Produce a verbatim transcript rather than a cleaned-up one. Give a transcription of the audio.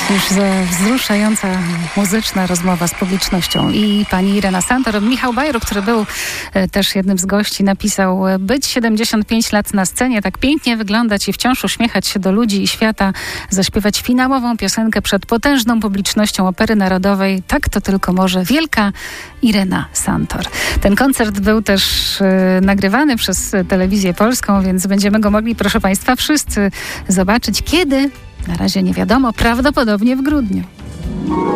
Cóż za wzruszająca muzyczna rozmowa z publicznością. I pani Irena Santor, Michał Bajro, który był też jednym z gości, napisał: być siedemdziesiąt pięć lat na scenie, tak pięknie wyglądać i wciąż uśmiechać się do ludzi i świata, zaśpiewać finałową piosenkę przed potężną publicznością Opery Narodowej, tak to tylko może wielka Irena Santor. Ten koncert był też y, nagrywany przez Telewizję Polską, więc będziemy go mogli, proszę państwa, wszyscy zobaczyć. Kiedy? Na razie nie wiadomo, prawdopodobnie w grudniu.